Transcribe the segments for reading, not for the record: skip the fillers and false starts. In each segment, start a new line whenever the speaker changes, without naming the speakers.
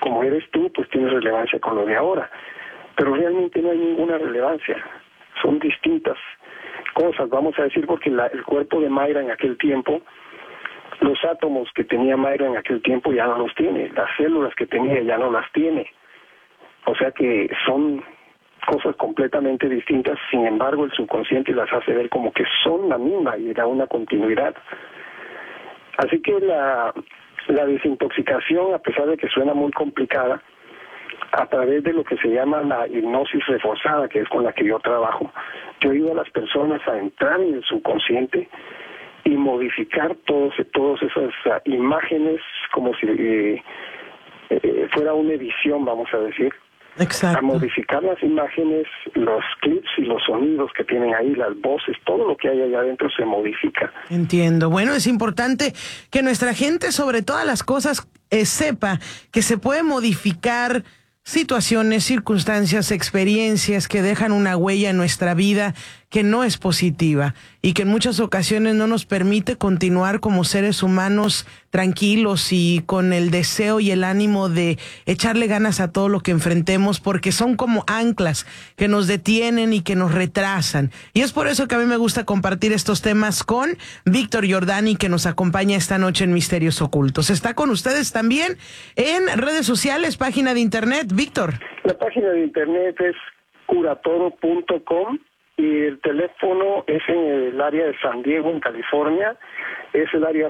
como eres tú, pues tienes relevancia con lo de ahora. Pero realmente no hay ninguna relevancia. Son distintas cosas, vamos a decir, porque el cuerpo de Mayra en aquel tiempo, los átomos que tenía Mayra en aquel tiempo ya no los tiene, las células que tenía ya no las tiene. O sea que son cosas completamente distintas, sin embargo el subconsciente las hace ver como que son la misma y da una continuidad. Así que la desintoxicación, a pesar de que suena muy complicada, a través de lo que se llama la hipnosis reforzada, que es con la que yo trabajo, yo ayudo a las personas a entrar en el subconsciente y modificar todas esas imágenes como si fuera una edición, vamos a decir.
Exacto.
A modificar las imágenes, los clips y los sonidos que tienen ahí, las voces, todo lo que hay allá adentro se modifica.
Entiendo. Bueno, es importante que nuestra gente, sobre todas las cosas, sepa que se puede modificar situaciones, circunstancias, experiencias que dejan una huella en nuestra vida que no es positiva y que en muchas ocasiones no nos permite continuar como seres humanos tranquilos y con el deseo y el ánimo de echarle ganas a todo lo que enfrentemos, porque son como anclas que nos detienen y que nos retrasan. Y es por eso que a mí me gusta compartir estos temas con Víctor Jordani, que nos acompaña esta noche en Misterios Ocultos. Está con ustedes también en redes sociales, página de internet. Víctor. La página de internet es curatoro.com. Y el teléfono es en el área de San Diego, en California. Es el área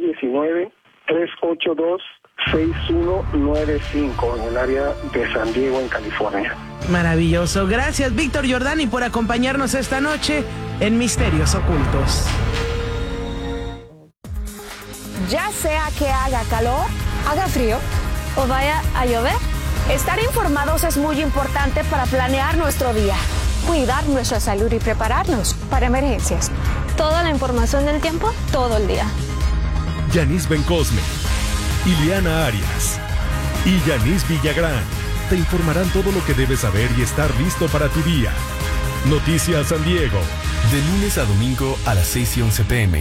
619-382-6195, en el área de San Diego, en California. Maravilloso. Gracias, Víctor Jordani, por acompañarnos esta noche en Misterios Ocultos.
Ya sea que haga calor, haga frío o vaya a llover, estar informados es muy importante para planear nuestro día, cuidar nuestra salud y prepararnos para emergencias. Toda la información del tiempo, todo el día.
Yanis Bencosme, Ileana Arias y Yanis Villagrán te informarán todo lo que debes saber y estar listo para tu día. Noticias San Diego.
De lunes a domingo a las 6:11 p.m.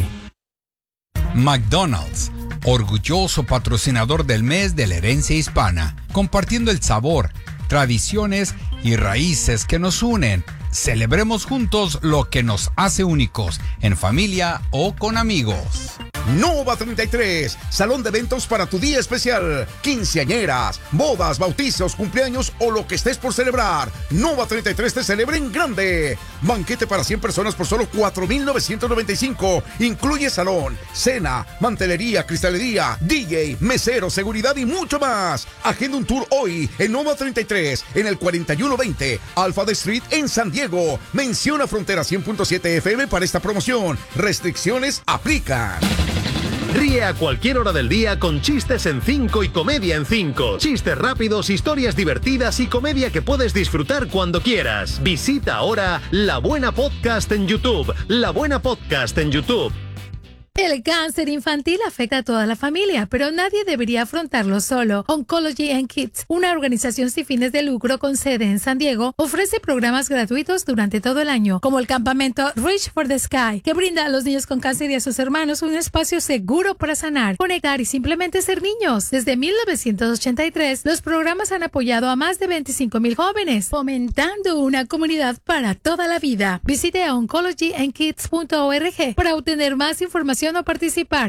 McDonald's, orgulloso patrocinador del mes de la herencia hispana, compartiendo el sabor, tradiciones y raíces que nos unen. Celebremos juntos lo que nos hace únicos, en familia o con amigos.
Nova 33, salón de eventos para tu día especial, quinceañeras, bodas, bautizos, cumpleaños o lo que estés por celebrar. Nova 33 te celebra en grande. Banquete para 100 personas por solo $4,995. Incluye salón, cena, mantelería, cristalería, DJ, mesero, seguridad y mucho más. Agenda un tour hoy en Nova 33, en el 4120 Alpha Street en San Diego. Menciona Frontera 100.7 FM para esta promoción. Restricciones aplican.
Ríe a cualquier hora del día con Chistes en 5 y Comedia en 5. Chistes rápidos, historias divertidas y comedia que puedes disfrutar cuando quieras. Visita ahora La Buena Podcast en YouTube. La Buena Podcast en YouTube.
El cáncer infantil afecta a toda la familia, pero nadie debería afrontarlo solo. Oncology and Kids, una organización sin fines de lucro con sede en San Diego, ofrece programas gratuitos durante todo el año, como el campamento Reach for the Sky, que brinda a los niños con cáncer y a sus hermanos un espacio seguro para sanar, conectar y simplemente ser niños. Desde 1983, los programas han apoyado a más de 25,000 jóvenes, fomentando una comunidad para toda la vida. Visite a oncologyandkids.org para obtener más información o participar.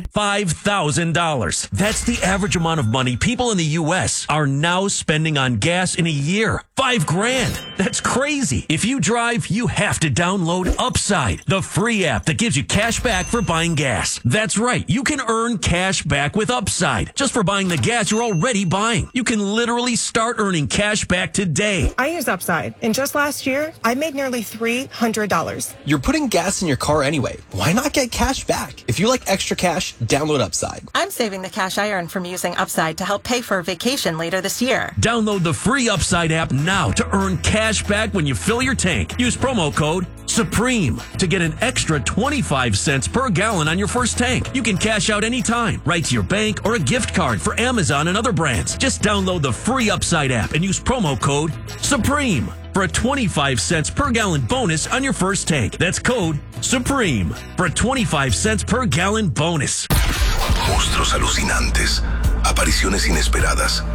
$5,000. That's the average amount of money people in the U.S. are now spending on gas in a year. $5,000. That's crazy. If you drive, you have to download Upside, the free app that gives you cash back for buying gas. That's right. You can earn cash back with Upside just for buying the gas you're already buying. You can literally start earning cash back today.
I use Upside, and just last year, I made nearly $300.
You're putting gas in your car anyway. Why not get cash back? If you like extra cash, download Upside.
I'm saving the cash I earn from using Upside to help pay for a vacation later this year.
Download the free Upside app now to earn cash back when you fill your tank. Use promo code SUPREME to get an extra 25 cents per gallon on your first tank. You can cash out anytime, right to your bank or a gift card for Amazon and other brands. Just download the free Upside app and use promo code SUPREME for a 25 cents per gallon bonus on your first tank. That's code SUPREME for a 25 cents per gallon bonus.
Monstruos alucinantes, apariciones inesperadas,